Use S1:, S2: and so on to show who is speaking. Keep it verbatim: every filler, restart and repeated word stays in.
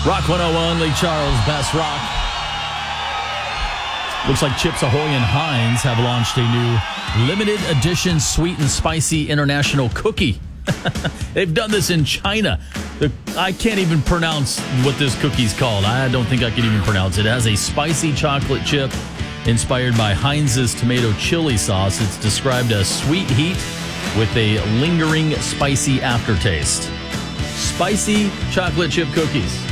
S1: Rock one oh one, Lee Charles, Best Rock. Looks like Chips Ahoy and Heinz have launched a new limited edition sweet and spicy international cookie. They've done this in China. The, I can't even pronounce what this cookie's called. I don't think I can even pronounce it. It has a spicy chocolate chip inspired by Heinz's tomato chili sauce. It's described as sweet heat with a lingering spicy aftertaste. Spicy chocolate chip cookies.